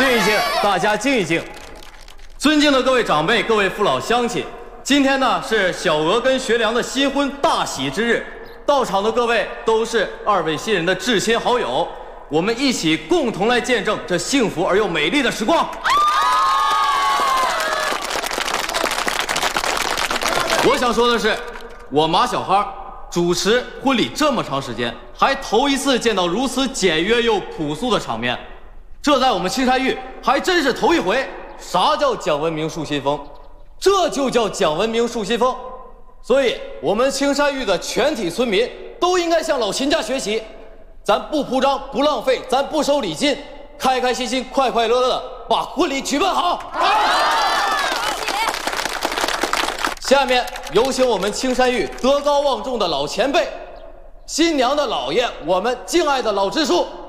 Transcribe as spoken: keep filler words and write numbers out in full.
静一静，大家静一静。尊敬的各位长辈、各位父老乡亲，今天呢是小娥跟学良的新婚大喜之日，到场的各位都是二位新人的至亲好友，我们一起共同来见证这幸福而又美丽的时光。我想说的是，我马小哈主持婚礼这么长时间，还头一次见到如此简约又朴素的场面，这在我们青山峪还真是头一回。啥叫讲文明树新风？这就叫讲文明树新风。所以，我们青山峪的全体村民都应该向老秦家学习，咱不铺张，不浪费，咱不收礼金，开开心心、快快乐乐的把婚礼举办好。下面有请我们青山峪德高望重的老前辈，新娘的姥爷，我们敬爱的老支书。